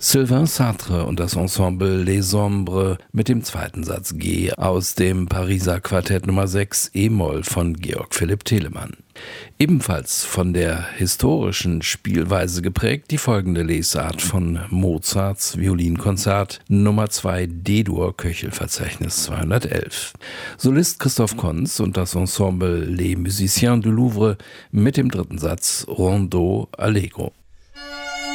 Sylvain Sartre und das Ensemble Les Ombres mit dem zweiten Satz G aus dem Pariser Quartett Nummer 6 e-Moll von Georg Philipp Telemann. Ebenfalls von der historischen Spielweise geprägt die folgende Lesart von Mozarts Violinkonzert Nummer 2 D-Dur Köchelverzeichnis 211. Solist Christoph Konz und das Ensemble Les Musiciens du Louvre mit dem dritten Satz Rondeau Allegro.